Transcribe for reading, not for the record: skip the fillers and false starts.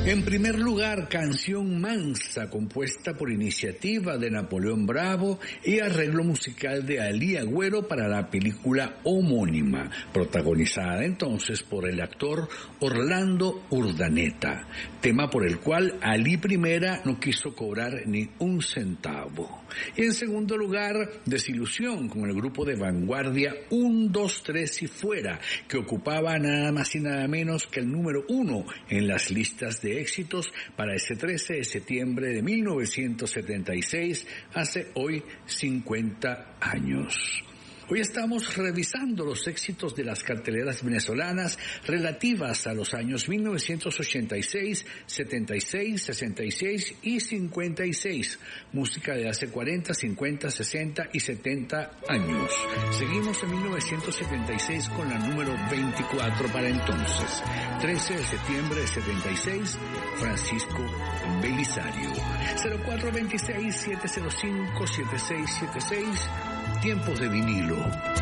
En primer lugar, Canción Mansa, compuesta por iniciativa de Napoleón Bravo y arreglo musical de Alí Agüero para la película homónima, protagonizada entonces por el actor Orlando Urdaneta, tema por el cual Alí I no quiso cobrar ni un centavo. Y en segundo lugar, Desilusión, con el grupo de vanguardia 1, 2, 3 y Fuera, que ocupaba nada más y nada menos que el número 1 en las listas de éxitos para ese 13 de septiembre de 1976, hace hoy 50 años. Hoy estamos revisando los éxitos de las carteleras venezolanas relativas a los años 1986, 76, 66 y 56. Música de hace 40, 50, 60 y 70 años. Seguimos en 1976 con la número 24 para entonces. 13 de septiembre de 76, Francisco Belisario. 0426-705-7676. Tiempos de vinilo.